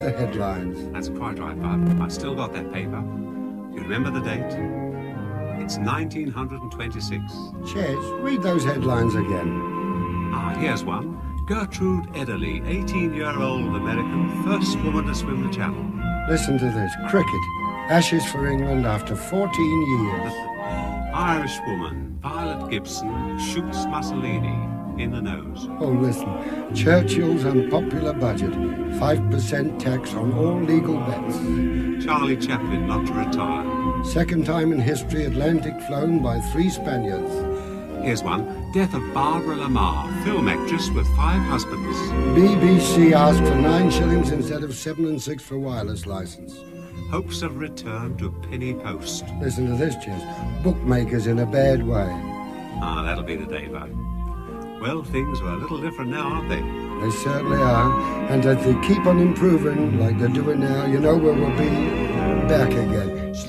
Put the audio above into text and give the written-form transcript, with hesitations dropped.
The headlines. That's quite right, Bud. I've still got that paper. You remember the date? It's 1926. Ches, read those headlines again. Here's one. Gertrude Ederle, 18-year-old American, first woman to swim the channel. Listen to this. Cricket. Ashes for England after 14 years. Irish woman, Violet Gibson, shoots Mussolini in the nose. Oh, listen. Churchill's unpopular budget. 5% tax on all legal bets. Charlie Chaplin not to retire. Second time in history Atlantic flown by 3 Spaniards. Here's one. Death of Barbara Lamar, film actress with 5 husbands. BBC asked for 9 shillings instead of 7 and 6 for wireless license. Hopes of return to penny post. Listen to this, Ches. Bookmakers in a bad way. That'll be the day, Bud. Well, things are a little different now, aren't they? They certainly are. And if they keep on improving like they're doing now, you know where we'll be back again.